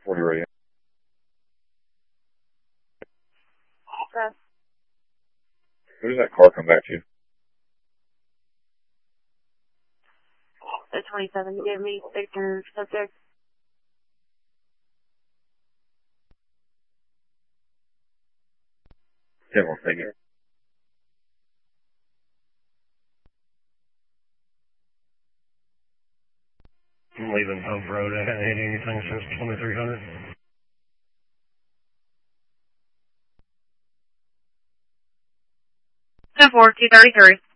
40 radio. Okay. Who does that car come back to? The 27 you gave me, Victor subject. 10 will take it. I'm leaving Pope Road. I haven't hit anything since 2300. 10-4, 233.